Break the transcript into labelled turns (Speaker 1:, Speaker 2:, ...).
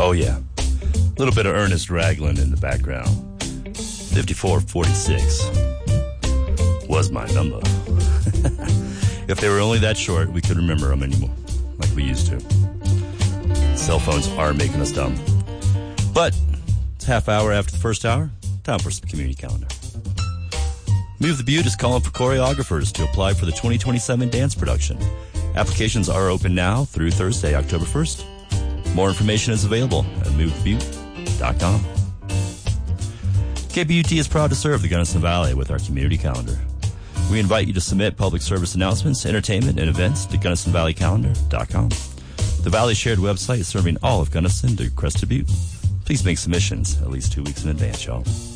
Speaker 1: Oh, yeah. A little bit of Ernest Ragland in the background. 5446 was my number. If they were only that short, we could remember them anymore, like we used to. Cell phones are making us dumb. But it's half hour after the first hour. Time for some community calendar. Move the Butte is calling for choreographers to apply for the 2027 dance production. Applications are open now through Thursday, October 1st. More information is available at movethebutte.com. KBUT is proud to serve the Gunnison Valley with our community calendar. We invite you to submit public service announcements, entertainment, and events to GunnisonValleyCalendar.com. The Valley Shared website is serving all of Gunnison to Crested Butte. Please make submissions at least 2 weeks in advance, y'all.